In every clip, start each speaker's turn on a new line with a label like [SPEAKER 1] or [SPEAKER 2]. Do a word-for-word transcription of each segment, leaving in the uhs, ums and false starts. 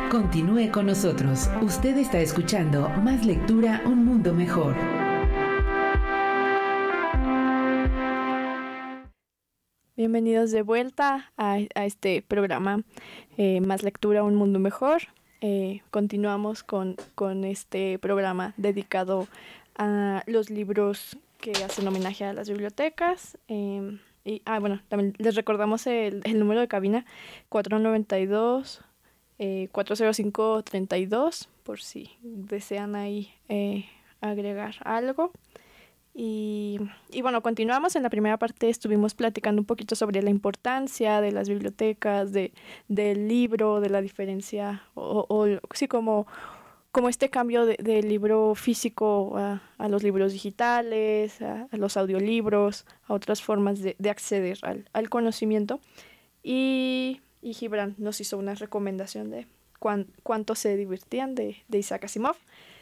[SPEAKER 1] Continúe con nosotros. Usted está escuchando Más Lectura, un mundo mejor.
[SPEAKER 2] Bienvenidos de vuelta a, a este programa eh, Más Lectura, un mundo mejor. Eh, continuamos con, con este programa dedicado a los libros que hacen homenaje a las bibliotecas. Eh, y, ah, bueno, también les recordamos el, el número de cabina cuatro noventa y dos, eh, cuatro cero cinco, treinta y dos, por si desean ahí eh, agregar algo. Y, y bueno, continuamos. En la primera parte estuvimos platicando un poquito sobre la importancia de las bibliotecas, de, del libro, de la diferencia, o, o sí, como, como este cambio de, del libro físico a, a los libros digitales, a, a los audiolibros, a otras formas de, de acceder al, al conocimiento. Y, y Gibran nos hizo una recomendación de cuán, cuánto se divertían de, de Isaac Asimov.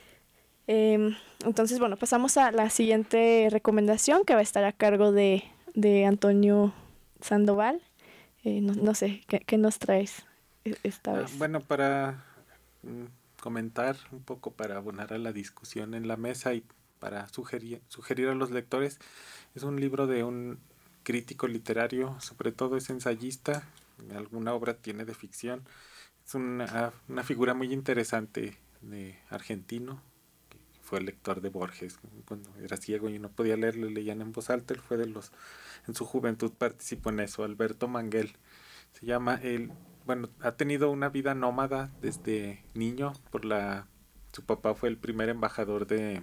[SPEAKER 2] Eh, entonces, bueno, pasamos a la siguiente recomendación que va a estar a cargo de, de Antonio Sandoval. Eh, no, no sé, ¿qué, ¿qué nos traes esta
[SPEAKER 3] Ah,
[SPEAKER 2] vez?
[SPEAKER 3] bueno, para mm, comentar un poco, para abonar a la discusión en la mesa y para sugerir, sugerir a los lectores, es un libro de un crítico literario, sobre todo es ensayista, alguna obra tiene de ficción. Es una, una figura muy interesante de argentino, fue lector de Borges. Cuando era ciego y no podía leer, le leían en voz alta. Él fue de los, en su juventud participó en eso. Alberto Manguel se llama. Él, bueno, ha tenido una vida nómada desde niño. Por la, su papá fue el primer embajador de,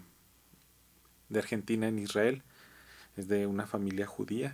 [SPEAKER 3] de Argentina en Israel. Es de una familia judía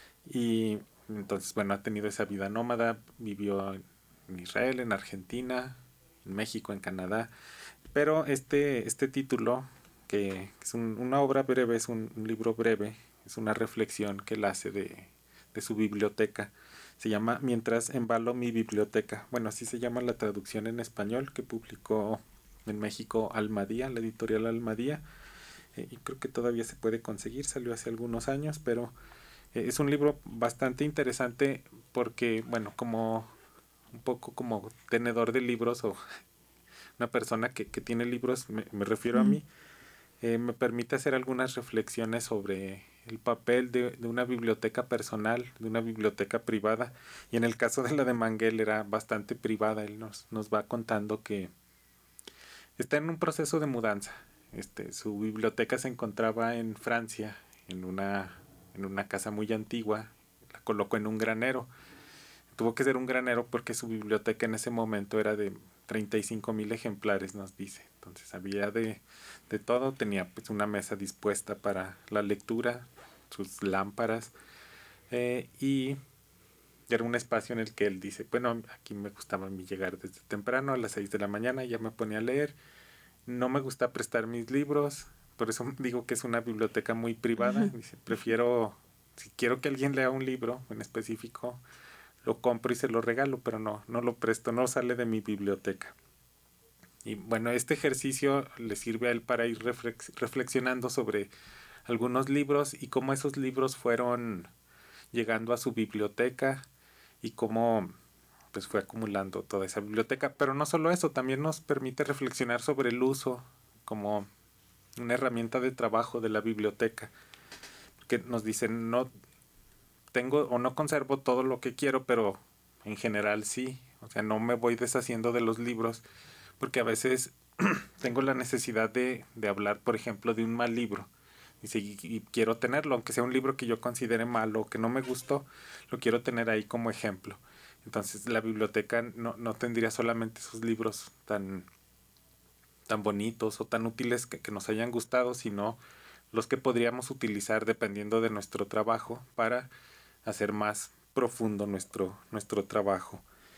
[SPEAKER 3] y entonces, bueno, ha tenido esa vida nómada. Vivió en Israel, en Argentina, en México, en Canadá. Pero este, este título, que es un, una obra breve, es un, un libro breve, es una reflexión que él hace de, de su biblioteca. Se llama Mientras embalo mi biblioteca. Bueno, así se llama la traducción en español que publicó en México Almadía, la editorial Almadía. Eh, y creo que todavía se puede conseguir, salió hace algunos años, pero eh, es un libro bastante interesante porque, bueno, como un poco como tenedor de libros o una persona que, que tiene libros, me, me refiero a mí, eh, me permite hacer algunas reflexiones sobre el papel de, de una biblioteca personal, de una biblioteca privada, y en el caso de la de Manguel era bastante privada. Él nos, nos va contando que está en un proceso de mudanza. Este, su biblioteca se encontraba en Francia, en una, en una casa muy antigua, la colocó en un granero. Tuvo que ser un granero porque su biblioteca en ese momento era de treinta y cinco mil ejemplares, nos dice. Entonces había de, de todo. Tenía pues una mesa dispuesta para la lectura, sus lámparas, eh, y era un espacio en el que él dice, bueno, aquí me gustaba a mí llegar desde temprano, a las seis de la mañana, ya me ponía a leer. No me gusta prestar mis libros, por eso digo que es una biblioteca muy privada. Dice, prefiero, si quiero que alguien lea un libro en específico, lo compro y se lo regalo, pero no, no lo presto, no sale de mi biblioteca. Y bueno, este ejercicio le sirve a él para ir reflex- reflexionando sobre algunos libros y cómo esos libros fueron llegando a su biblioteca y cómo pues fue acumulando toda esa biblioteca. Pero no solo eso, también nos permite reflexionar sobre el uso como una herramienta de trabajo de la biblioteca. Porque nos dicen, no tengo o no conservo todo lo que quiero, pero en general sí. O sea, no me voy deshaciendo de los libros porque a veces tengo la necesidad de, de hablar, por ejemplo, de un mal libro. Y, y, y quiero tenerlo, aunque sea un libro que yo considere malo o que no me gustó, lo quiero tener ahí como ejemplo. Entonces la biblioteca no, no tendría solamente esos libros tan, tan bonitos o tan útiles que, que nos hayan gustado, sino los que podríamos utilizar dependiendo de nuestro trabajo para hacer más profundo nuestro, nuestro trabajo.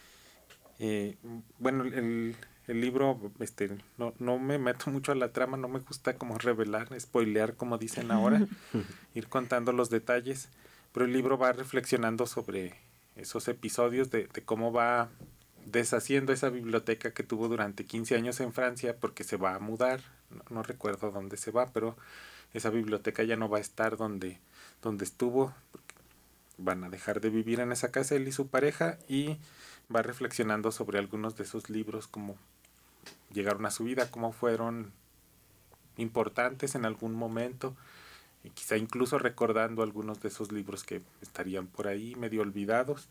[SPEAKER 3] Eh, bueno, el, el libro, este, no, no me meto mucho a la trama, no me gusta como revelar, spoilear como dicen ahora, ir contando los detalles, pero el libro va reflexionando sobre esos episodios de, de cómo va deshaciendo esa biblioteca que tuvo durante quince años en Francia porque se va a mudar, no, no recuerdo dónde se va, pero esa biblioteca ya no va a estar donde, donde estuvo, porque van a dejar de vivir en esa casa él y su pareja y va reflexionando sobre algunos de esos libros, cómo llegaron a su vida, cómo fueron importantes en algún momento, y quizá incluso recordando algunos de esos libros que estarían por ahí medio olvidados.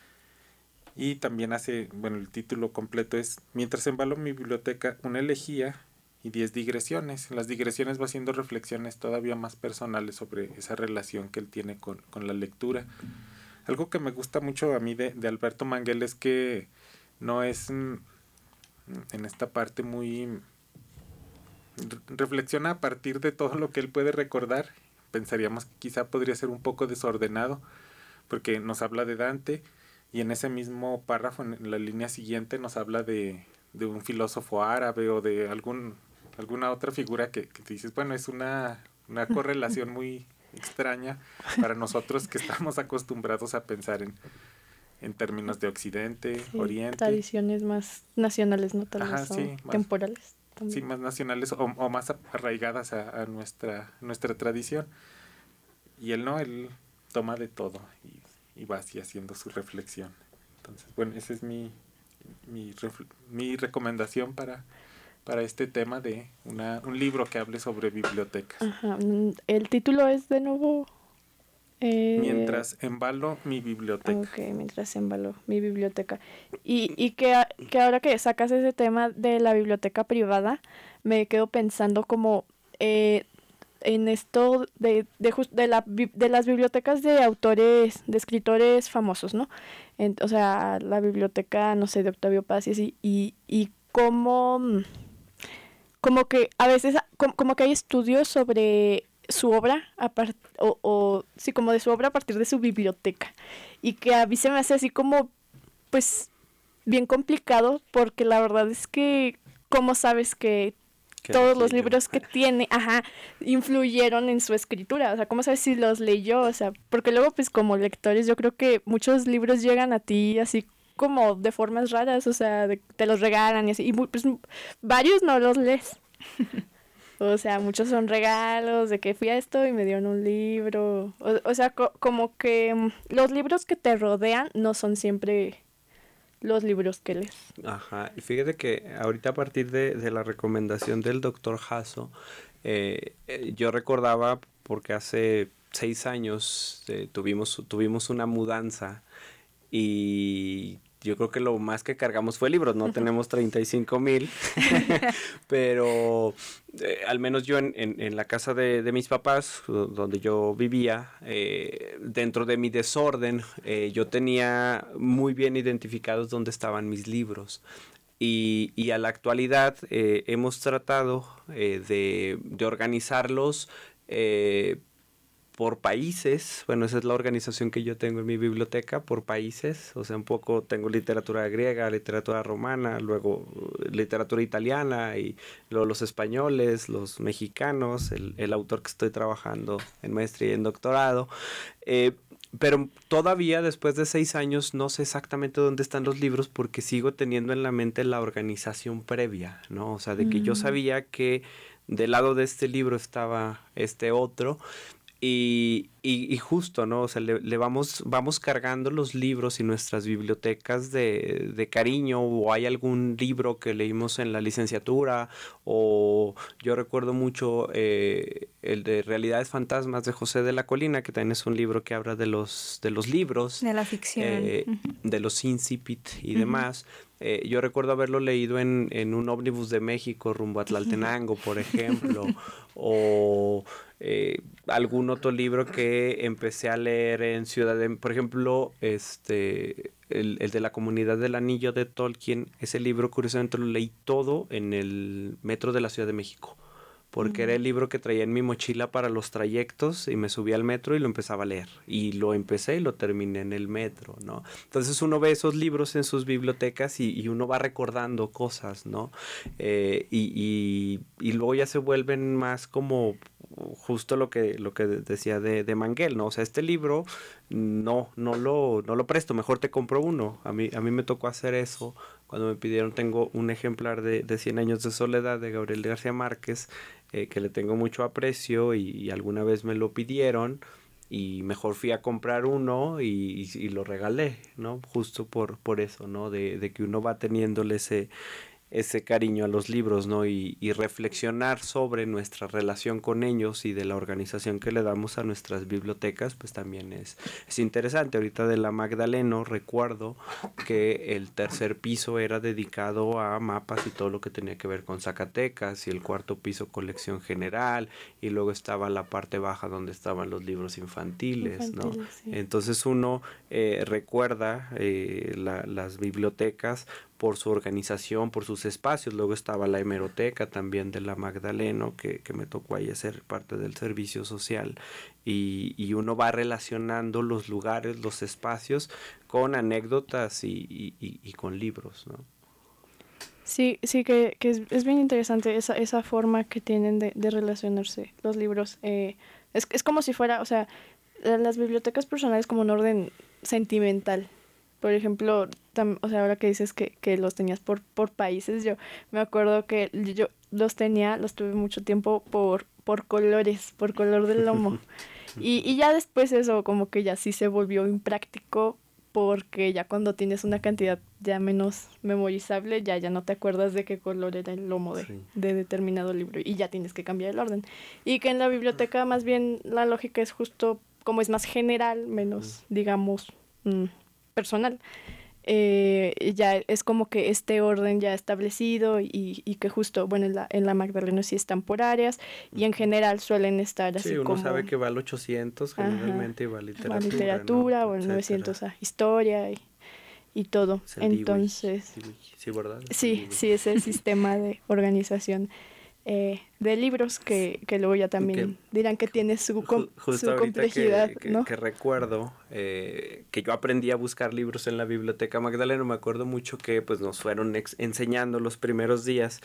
[SPEAKER 3] Y también hace, bueno, el título completo es Mientras embalo mi biblioteca, una elegía y diez digresiones. En las digresiones va haciendo reflexiones todavía más personales sobre esa relación que él tiene con, con la lectura. Algo que me gusta mucho a mí de, de Alberto Manguel es que no es mm, en esta parte muy... reflexiona a partir de todo lo que él puede recordar. Pensaríamos que quizá podría ser un poco desordenado, porque nos habla de Dante, y en ese mismo párrafo, en la línea siguiente, nos habla de, de un filósofo árabe o de algún alguna otra figura que, que te dices, bueno, es una, una correlación muy extraña para nosotros que estamos acostumbrados a pensar en, en términos de Occidente,
[SPEAKER 2] sí,
[SPEAKER 3] Oriente.
[SPEAKER 2] Tradiciones más nacionales, no tal vez,
[SPEAKER 3] sí, más,
[SPEAKER 2] temporales.
[SPEAKER 3] También. Sí, más nacionales o, o más arraigadas a, a nuestra, nuestra tradición. Y él no, él toma de todo y, y va así haciendo su reflexión. Entonces, bueno, esa es mi, mi, mi recomendación para... para este tema de una, un libro que hable sobre bibliotecas.
[SPEAKER 2] Ajá. El título es de nuevo...
[SPEAKER 3] Eh... Mientras embalo mi biblioteca.
[SPEAKER 2] Ok, mientras embalo mi biblioteca. Y, y que, que ahora que sacas ese tema de la biblioteca privada, me quedo pensando como eh, en esto de, de, de, la, de las bibliotecas de autores, de escritores famosos, ¿no? En, o sea, la biblioteca, no sé, de Octavio Paz y así, y, y cómo... como que a veces como, como que hay estudios sobre su obra a part, o, o sí como de su obra a partir de su biblioteca, y que a mí se me hace así como pues bien complicado, porque la verdad es que cómo sabes que todos los libros que tiene, ajá, influyeron en su escritura, o sea, cómo sabes si los leyó, o sea, porque luego pues como lectores yo creo que muchos libros llegan a ti así como de formas raras, o sea, de, te los regalan y así, y pues varios no los lees. O sea, muchos son regalos de que fui a esto y me dieron un libro. O, o sea, co- como que um, los libros que te rodean no son siempre los libros que lees.
[SPEAKER 4] Ajá, y fíjate que ahorita a partir de, de la recomendación del doctor Jasso, eh, eh, yo recordaba porque hace seis años eh, tuvimos, tuvimos una mudanza. Y yo creo que lo más que cargamos fue libros, no tenemos treinta y cinco mil, pero eh, al menos yo en, en, en la casa de, de mis papás, donde yo vivía, eh, dentro de mi desorden, eh, yo tenía muy bien identificados dónde estaban mis libros. Y, y a la actualidad eh, hemos tratado eh, de, de organizarlos eh, por países. Bueno, esa es la organización que yo tengo en mi biblioteca, por países. O sea, un poco tengo literatura griega, literatura romana, luego literatura italiana, y luego los españoles, los mexicanos, el, el autor que estoy trabajando en maestría y en doctorado. Eh, pero todavía después de seis años no sé exactamente dónde están los libros, porque sigo teniendo en la mente la organización previa, ¿no? O sea, de que mm. yo sabía que del lado de este libro estaba este otro. Y, y, y justo, ¿no? O sea, le, le vamos, vamos cargando los libros y nuestras bibliotecas de, de cariño, o hay algún libro que leímos en la licenciatura, o yo recuerdo mucho eh, el de Realidades Fantasmas de José de la Colina, que también es un libro que habla de los, de los libros.
[SPEAKER 5] De la ficción.
[SPEAKER 4] Eh, uh-huh. De los incipit y uh-huh. demás. Eh, yo recuerdo haberlo leído en, en un ómnibus de México rumbo a Tlaltenango, por ejemplo, o eh, algún otro libro que empecé a leer en Ciudad de... Por ejemplo, este el, el de La Comunidad del Anillo de Tolkien. Ese libro, curiosamente, lo leí todo en el metro de la Ciudad de México, porque uh-huh. era el libro que traía en mi mochila para los trayectos, y me subí al metro y lo empezaba a leer, y lo empecé y lo terminé en el metro, ¿no? Entonces uno ve esos libros en sus bibliotecas y, y uno va recordando cosas, ¿no? Eh, y, y, y luego ya se vuelven más como justo lo que, lo que decía de, de Manguel, ¿no? O sea, este libro no, no lo, no lo presto, mejor te compro uno. A mí, a mí me tocó hacer eso cuando me pidieron. Tengo un ejemplar de, de Cien años de soledad de Gabriel García Márquez, eh, que le tengo mucho aprecio, y, y alguna vez me lo pidieron, y mejor fui a comprar uno y, y, y lo regalé, ¿no? Justo por, por eso, ¿no? De, de que uno va teniéndole ese... ese cariño a los libros, ¿no? Y, y reflexionar sobre nuestra relación con ellos y de la organización que le damos a nuestras bibliotecas, pues también es, es interesante. Ahorita de la Magdaleno recuerdo que el tercer piso era dedicado a mapas y todo lo que tenía que ver con Zacatecas, y el cuarto piso colección general, y luego estaba la parte baja donde estaban los libros infantiles, infantiles ¿no? Sí. Entonces uno eh, recuerda eh, la, las bibliotecas por su organización, por sus espacios. Luego estaba la hemeroteca también de la Magdaleno, que, que me tocó ahí hacer parte del servicio social, y, y uno va relacionando los lugares, los espacios, con anécdotas y, y, y, y con libros, ¿no?
[SPEAKER 2] Sí, sí, que, que es, es bien interesante esa, esa forma que tienen de, de relacionarse los libros. Eh, es, es como si fuera, o sea, las bibliotecas personales como un orden sentimental. Por ejemplo, tam, o sea, ahora que dices que, que los tenías por, por países, yo me acuerdo que yo los tenía, los tuve mucho tiempo por, por colores, por color del lomo. Y, y ya después eso como que ya sí se volvió impráctico, porque ya cuando tienes una cantidad ya menos memorizable, ya, ya no te acuerdas de qué color era el lomo de, sí. de determinado libro, y ya tienes que cambiar el orden. Y que en la biblioteca más bien la lógica es justo como es más general, menos, digamos... Mmm, personal, eh, ya es como que este orden ya establecido, y, y que justo, bueno, en la, en la Magdalena sí están por áreas, y en general suelen estar así, sí,
[SPEAKER 4] uno
[SPEAKER 2] como...
[SPEAKER 4] sabe que va al ochocientos generalmente, ajá, y va a literatura,
[SPEAKER 2] va a literatura, ¿no? O el novecientos a historia y, y todo. Entonces...
[SPEAKER 4] Sí, sí, ¿verdad?
[SPEAKER 2] Sí, sí, es el sistema de organización eh, de libros que, que luego ya también que, dirán que tiene su, com- su complejidad,
[SPEAKER 4] que, que,
[SPEAKER 2] ¿no?
[SPEAKER 4] Que recuerdo eh, que yo aprendí a buscar libros en la Biblioteca Magdalena. Me acuerdo mucho que pues nos fueron ex- enseñando los primeros días,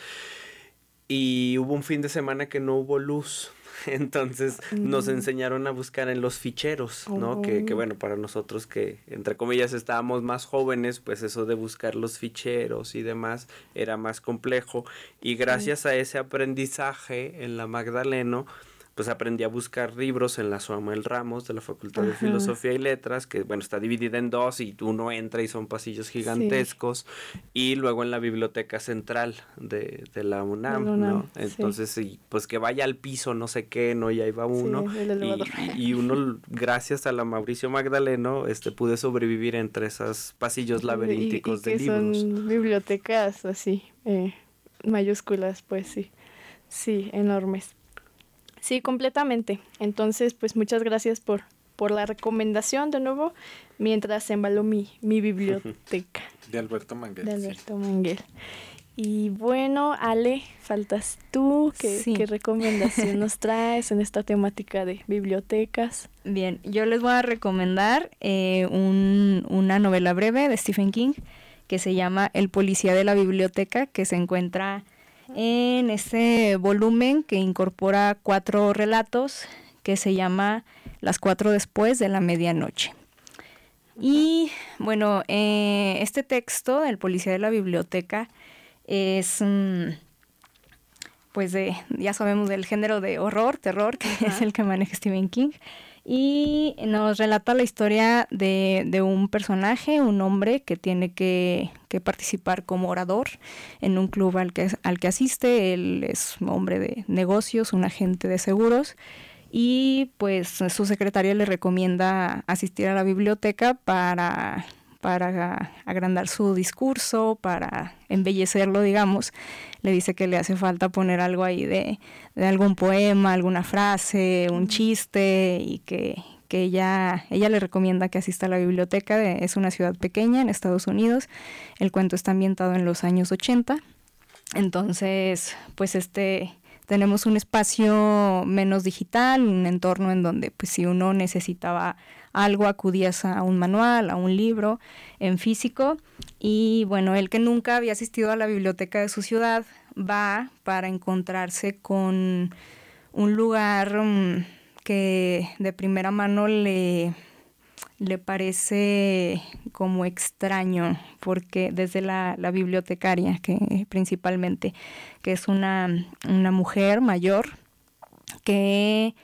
[SPEAKER 4] y hubo un fin de semana que no hubo luz. Entonces mm. nos enseñaron a buscar en los ficheros, ¿no? Oh. Que, que bueno, para nosotros que, entre comillas, estábamos más jóvenes, pues eso de buscar los ficheros y demás era más complejo. Y gracias sí. a ese aprendizaje en la Magdaleno, pues aprendí a buscar libros en la Samuel Ramos de la Facultad Ajá. de Filosofía y Letras, que bueno, está dividida en dos y uno entra y son pasillos gigantescos, sí. y luego en la Biblioteca Central de, de la UNAM, la UNAM, ¿no? Entonces, sí. y, pues que vaya al piso, no sé qué, ¿no? Y ahí va uno, sí, y, y uno, gracias a la Mauricio Magdaleno, este, pude sobrevivir entre esos pasillos laberínticos
[SPEAKER 2] y, y
[SPEAKER 4] de
[SPEAKER 2] que
[SPEAKER 4] libros.
[SPEAKER 2] Son bibliotecas así, eh, mayúsculas, pues sí, sí, enormes. Sí, completamente. Entonces, pues muchas gracias por, por la recomendación de nuevo, mientras embalo mi, mi biblioteca.
[SPEAKER 3] De Alberto Manguel.
[SPEAKER 2] De Alberto sí. Manguel. Y bueno, Ale, faltas tú. ¿Qué, sí. ¿Qué recomendación nos traes en esta temática de bibliotecas?
[SPEAKER 5] Bien, yo les voy a recomendar eh, un, una novela breve de Stephen King que se llama El policía de la biblioteca, que se encuentra en este volumen que incorpora cuatro relatos, que se llama Las cuatro después de la medianoche. Y bueno, eh, este texto del policía de la biblioteca es, um, pues de, ya sabemos, del género de horror, terror, que uh-huh. es el que maneja Stephen King. Y nos relata la historia de, de un personaje, un hombre que tiene que, que participar como orador en un club al que, al que asiste. Él es un hombre de negocios, un agente de seguros, y pues su secretaria le recomienda asistir a la biblioteca para, para agrandar su discurso, para embellecerlo, digamos. Le dice que le hace falta poner algo ahí de, de algún poema, alguna frase, un chiste, y que, que ella, ella le recomienda que asista a la biblioteca. De, es una ciudad pequeña en Estados Unidos. El cuento está ambientado en los años ochenta. Entonces, pues este... tenemos un espacio menos digital, un entorno en donde pues si uno necesitaba algo acudías a un manual, a un libro en físico. Y bueno, él, que nunca había asistido a la biblioteca de su ciudad, va para encontrarse con un lugar um, que de primera mano le... le parece como extraño, porque desde la, la bibliotecaria, que principalmente, que es una, una mujer mayor, que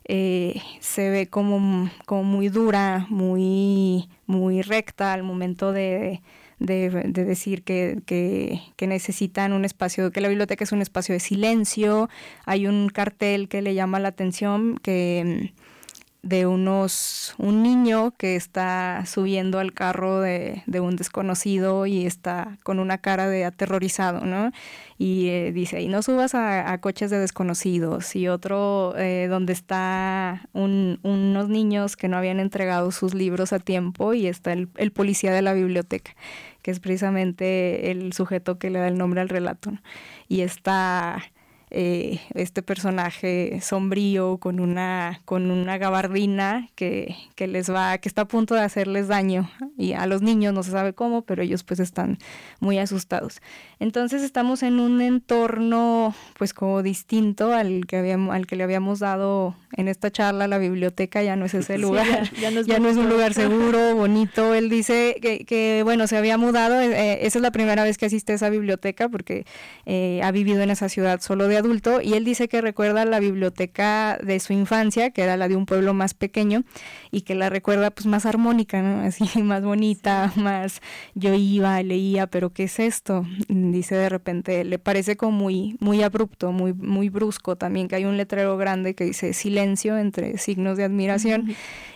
[SPEAKER 5] eh, se ve como, como muy dura, muy, muy recta al momento de, de, de decir que, que, que necesitan un espacio, que la biblioteca es un espacio de silencio. Hay un cartel que le llama la atención que de unos un niño que está subiendo al carro de, de un desconocido y está con una cara de aterrorizado, ¿no? Y eh, dice, y no subas a, a coches de desconocidos. Y otro eh, donde está un, unos niños que no habían entregado sus libros a tiempo y está el, el policía de la biblioteca, que es precisamente el sujeto que le da el nombre al relato, ¿no? Y está eh, este personaje sombrío con una con una gabardina que, que les va, que está a punto de hacerles daño, y a los niños no se sabe cómo, pero ellos pues están muy asustados. Entonces estamos en un entorno pues como distinto al que habíamos, al que le habíamos dado en esta charla. La biblioteca ya no es ese lugar, sí, ya, ya, no es, ya no es un lugar seguro, bonito. Él dice que, que bueno, se había mudado, eh, esa es la primera vez que asiste a esa biblioteca porque eh, ha vivido en esa ciudad solo de adulto, y él dice que recuerda la biblioteca de su infancia, que era la de un pueblo más pequeño, y que la recuerda pues más armónica, ¿no? Así más bonita, sí. Más yo iba, leía, pero ¿qué es esto? Dice de repente, le parece como muy, muy abrupto, muy, muy brusco también, que hay un letrero grande que dice silencio entre signos de admiración. Uh-huh.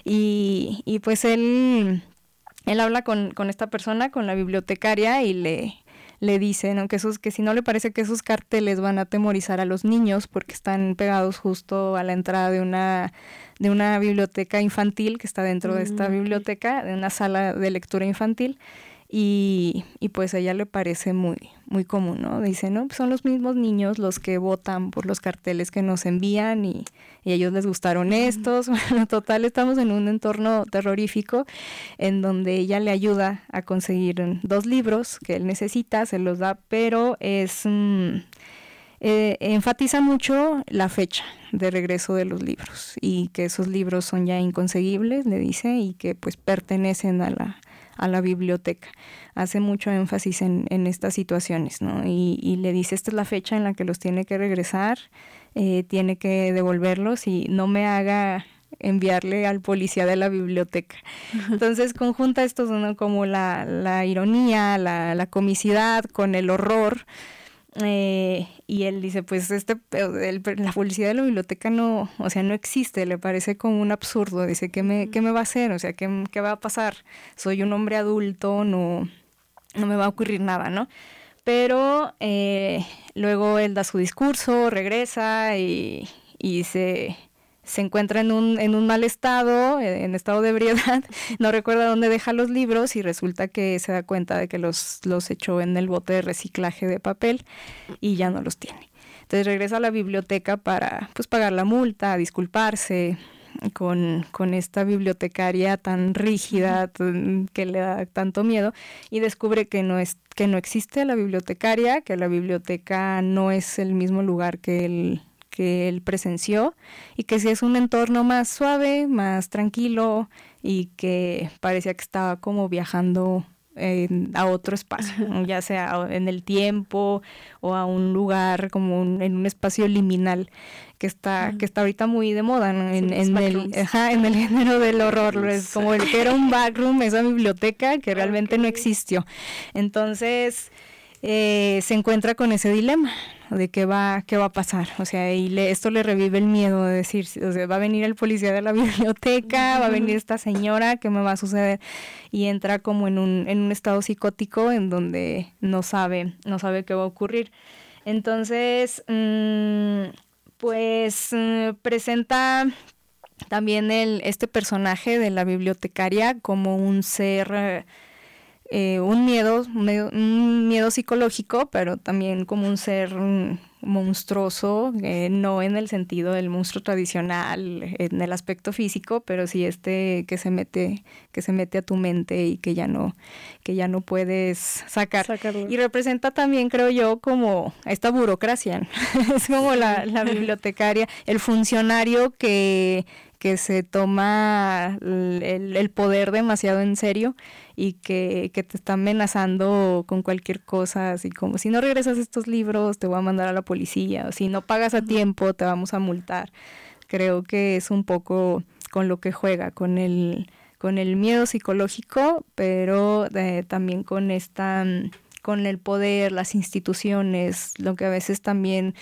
[SPEAKER 5] y, y pues él, él habla con, con esta persona, con la bibliotecaria, y le... le dice, ¿no? que, esos, que si no le parece que esos carteles van a atemorizar a los niños porque están pegados justo a la entrada de una, de una biblioteca infantil que está dentro mm, de esta biblioteca, de una sala de lectura infantil, y, y pues a ella le parece muy, muy común, ¿no? Dice, no, pues son los mismos niños los que votan por los carteles que nos envían y, y a ellos les gustaron estos. Bueno, total, estamos en un entorno terrorífico en donde ella le ayuda a conseguir dos libros que él necesita, se los da, pero es mmm, eh, enfatiza mucho la fecha de regreso de los libros y que esos libros son ya inconseguibles, le dice, y que pues pertenecen a la a la biblioteca. Hace mucho énfasis en, en estas situaciones, ¿no? Y, y le dice, esta es la fecha en la que los tiene que regresar, eh, tiene que devolverlos y no me haga enviarle al policía de la biblioteca. Entonces conjunta esto, ¿no? Como la, la ironía, la, la comicidad con el horror. Eh, y él dice, pues este el, la policía de la biblioteca no, o sea, no existe, le parece como un absurdo. Dice, ¿qué me, qué me va a hacer? O sea, ¿qué, qué va a pasar? Soy un hombre adulto, no, no me va a ocurrir nada, ¿no? Pero eh, luego él da su discurso, regresa y, y se... se encuentra en un, en un mal estado, en estado de ebriedad, no recuerda dónde deja los libros y resulta que se da cuenta de que los, los echó en el bote de reciclaje de papel y ya no los tiene. Entonces regresa a la biblioteca para pues pagar la multa, disculparse con, con esta bibliotecaria tan rígida, tan, que le da tanto miedo, y descubre que no es, que no existe la bibliotecaria, que la biblioteca no es el mismo lugar que él que él presenció, y que si es un entorno más suave, más tranquilo, y que parecía que estaba como viajando en, a otro espacio, ¿no? Ya sea en el tiempo o a un lugar como un, en un espacio liminal que está, que está ahorita muy de moda, ¿no? En, sí, en, el, ajá, en el género del horror. Es como el que era un backroom, esa biblioteca que realmente okay. no existió. Entonces eh, se encuentra con ese dilema de qué va, qué va a pasar, o sea, y le, esto le revive el miedo de decir, o sea, va a venir el policía de la biblioteca, uh-huh. va a venir esta señora, ¿qué me va a suceder? Y entra como en un, en un estado psicótico en donde no sabe, no sabe qué va a ocurrir. Entonces, mmm, pues mmm, presenta también el, este personaje de la bibliotecaria como un ser... Eh, un miedo, un miedo, un miedo psicológico, pero también como un ser um, monstruoso, eh, no en el sentido del monstruo tradicional, en el aspecto físico, pero sí este que se mete, que se mete a tu mente y que ya no, que ya no puedes sacar. Sacarlo. Y representa también, creo yo, como esta burocracia, ¿no? Es como la, la bibliotecaria, el funcionario que que se toma el, el poder demasiado en serio y que, que te está amenazando con cualquier cosa, así como si no regresas estos libros te voy a mandar a la policía, o si no pagas a tiempo te vamos a multar. creo que es un poco con lo que juega, con el, con el miedo psicológico, pero eh, también con esta, con el poder, las instituciones, lo que a veces también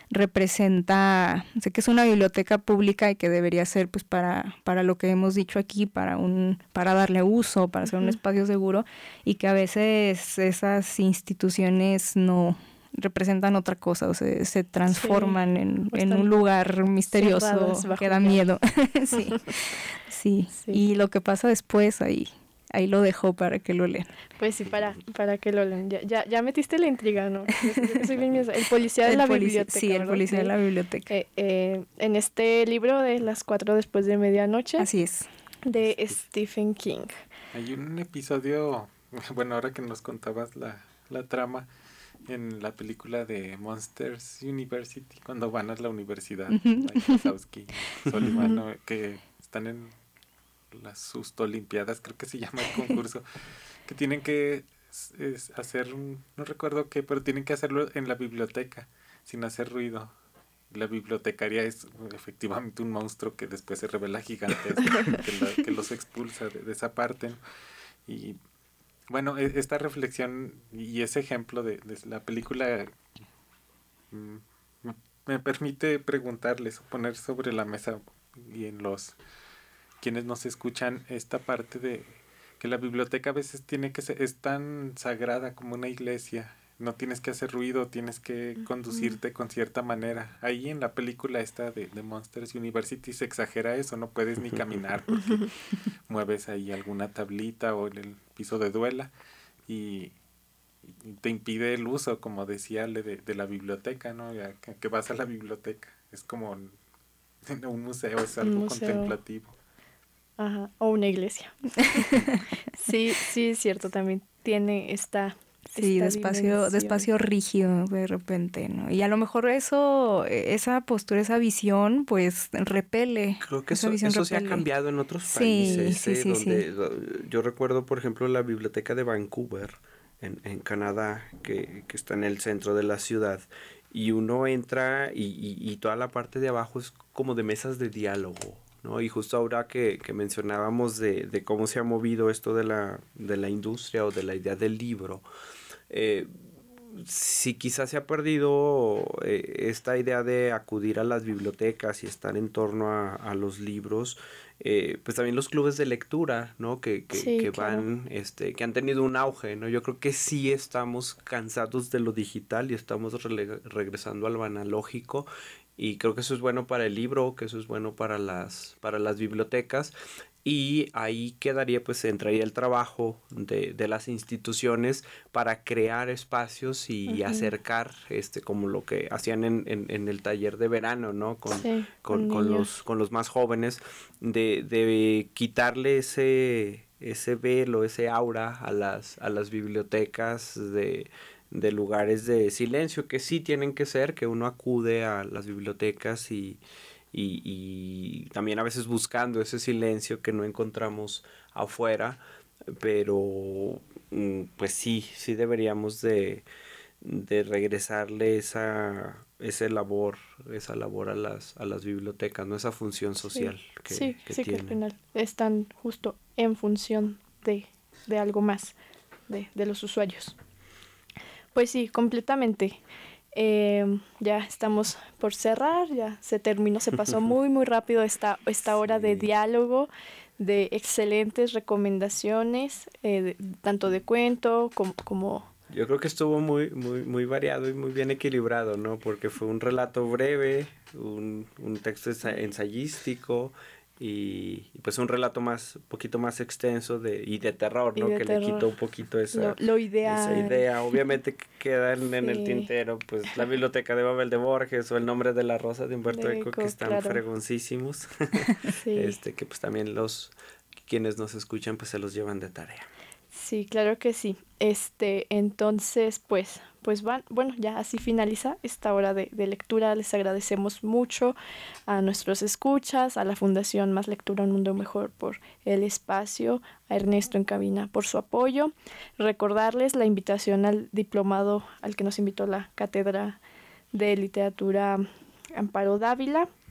[SPEAKER 5] representa, sé que es una biblioteca pública y que debería ser pues para, para lo que hemos dicho aquí, para un, para darle uso, para ser uh-huh. un espacio seguro, y que a veces esas instituciones no representan otra cosa, o sea, se transforman sí, en, en un lugar misterioso que da miedo. sí, sí, sí. Y lo que pasa después ahí. Ahí lo dejo para que lo lean.
[SPEAKER 2] Pues sí, para, para que lo lean. Ya, ya, ya metiste la intriga, ¿no? Yo soy bien miedosa. El policía de el la polici- biblioteca.
[SPEAKER 5] Sí, el policía de la biblioteca.
[SPEAKER 2] Eh, eh, en este libro de Las cuatro después de medianoche.
[SPEAKER 5] Así es.
[SPEAKER 2] De Stephen King.
[SPEAKER 3] Hay un episodio, bueno, ahora que nos contabas la, la trama, en la película de Monsters University, cuando van a la universidad, uh-huh. Mike Wazowski, Sullivan, ¿no? Que están en las Sustolimpiadas, creo que se llama el concurso, que tienen que es, hacer un, no recuerdo qué, pero tienen que hacerlo en la biblioteca, sin hacer ruido. La bibliotecaria es efectivamente un monstruo que después se revela gigantesco, que, la, que los expulsa de, de esa parte, ¿no? Y bueno, esta reflexión y ese ejemplo de, de la película mm, me permite preguntarles, poner sobre la mesa y en los quienes nos escuchan esta parte de que la biblioteca a veces tiene que ser, es tan sagrada como una iglesia, no tienes que hacer ruido, tienes que conducirte con cierta manera. Ahí en la película esta de, de Monsters University se exagera eso, no puedes ni caminar porque mueves ahí alguna tablita o en el piso de duela y, y te impide el uso, como decía Ale, de, de la biblioteca, ¿no? Ya que, que vas a la biblioteca, es como un, un museo, es algo museo. Contemplativo.
[SPEAKER 2] Ajá, o una iglesia. sí, sí, es cierto, también tiene esta...
[SPEAKER 5] Sí, de espacio, de espacio rígido de repente, ¿no? Y a lo mejor eso, esa postura, esa visión, pues repele.
[SPEAKER 4] Creo que eso, eso se ha cambiado en otros países. Sí, sí, ¿eh? sí, Donde, sí. Yo recuerdo, por ejemplo, la biblioteca de Vancouver, en, en Canadá, que, que está en el centro de la ciudad, y uno entra y, y, y toda la parte de abajo es como de mesas de diálogo, ¿no? Y justo ahora que, que mencionábamos de, de cómo se ha movido esto de la, de la industria o de la idea del libro, eh, si quizás se ha perdido eh, esta idea de acudir a las bibliotecas y estar en torno a, a los libros, eh, pues también los clubes de lectura, ¿no? Que, que, sí, que claro. van, este, que han tenido un auge, ¿no? Yo creo que sí estamos cansados de lo digital y estamos re- regresando al analógico. Y creo que eso es bueno para el libro, que eso es bueno para las, para las bibliotecas. Y ahí quedaría, pues entraría el trabajo de, de las instituciones para crear espacios y uh-huh. acercar, este, como lo que hacían en, en, en el taller de verano, ¿no? Con,
[SPEAKER 2] sí,
[SPEAKER 4] con, con, los, con los más jóvenes, de, de quitarle ese, ese velo, ese aura a las, a las bibliotecas de... de lugares de silencio que sí tienen que ser, que uno acude a las bibliotecas y, y, y también a veces buscando ese silencio que no encontramos afuera, pero pues sí, sí deberíamos de, de regresarle esa, esa labor, esa labor a las, a las bibliotecas, ¿no? Esa función social
[SPEAKER 2] sí,
[SPEAKER 4] que,
[SPEAKER 2] sí,
[SPEAKER 4] que
[SPEAKER 2] sí,
[SPEAKER 4] tienen.
[SPEAKER 2] Que al final están justo en función de, de algo más, de, de los usuarios. Pues sí, completamente. Eh, ya estamos por cerrar, ya se terminó, se pasó muy, muy rápido esta, esta hora sí. de diálogo, de excelentes recomendaciones, eh, de, tanto de cuento como, como...
[SPEAKER 4] Yo creo que estuvo muy, muy, muy variado y muy bien equilibrado, ¿no? Porque fue un relato breve, un, un texto ensayístico, y, y pues un relato más, un poquito más extenso de, y de terror, ¿no? Que terror. Le quitó un poquito esa,
[SPEAKER 2] lo, lo ideal.
[SPEAKER 4] esa idea. Obviamente quedan sí. en el tintero, pues, la Biblioteca de Babel de Borges o El nombre de la rosa de Humberto de Eco, Eco, que están claro. fregoncísimos. sí. Este, que pues también los, quienes nos escuchan, pues se los llevan de tarea.
[SPEAKER 2] Sí, claro que sí. Este, entonces, pues, pues van, bueno, ya así finaliza esta hora de, de lectura. Les agradecemos mucho a nuestros escuchas, a la Fundación Más Lectura, Un Mundo Mejor por el espacio, a Ernesto en cabina por su apoyo. Recordarles la invitación al diplomado al que nos invitó la Cátedra de Literatura Amparo Dávila,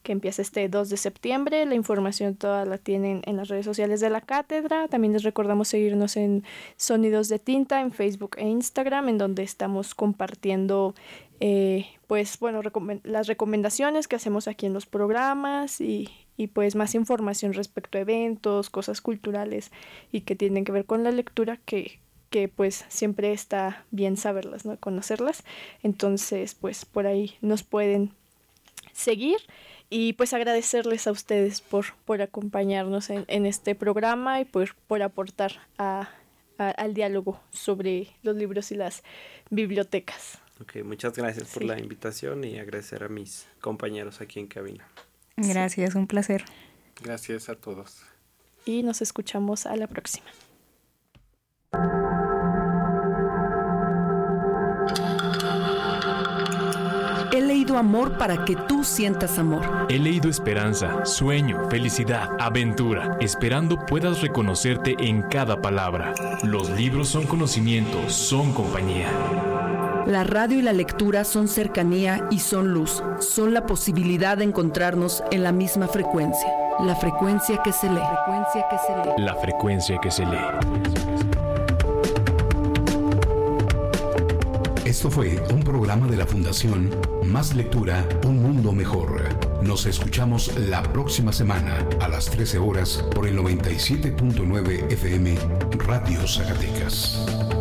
[SPEAKER 2] que empieza este dos de septiembre. La información toda la tienen en las redes sociales de la cátedra. También les recordamos seguirnos en Sonidos de Tinta, en Facebook e Instagram, en donde estamos compartiendo eh, pues bueno recom- las recomendaciones que hacemos aquí en los programas y, y pues más información respecto a eventos, cosas culturales y que tienen que ver con la lectura, que que pues siempre está bien saberlas, ¿no? Conocerlas. Entonces, pues por ahí nos pueden seguir y pues agradecerles a ustedes por, por acompañarnos en, en este programa y por, por aportar a, a, al diálogo sobre los libros y las bibliotecas.
[SPEAKER 4] Ok, muchas gracias por
[SPEAKER 2] Sí.
[SPEAKER 4] la invitación y agradecer a mis compañeros aquí en cabina.
[SPEAKER 5] Gracias, un placer.
[SPEAKER 3] Gracias a todos.
[SPEAKER 2] Y nos escuchamos a la próxima.
[SPEAKER 1] He leído amor para que tú sientas amor.
[SPEAKER 6] He leído esperanza, sueño, felicidad, aventura, esperando puedas reconocerte en cada palabra. Los libros son conocimiento, son compañía.
[SPEAKER 1] La radio y la lectura son cercanía y son luz. Son la posibilidad de encontrarnos en la misma frecuencia. La frecuencia que se lee. Frecuencia que se lee.
[SPEAKER 6] La frecuencia que se lee.
[SPEAKER 7] Esto fue un programa de la Fundación Más Lectura, Un Mundo Mejor. Nos escuchamos la próxima semana a las trece horas por el noventa y siete punto nueve F M Radio Zacatecas.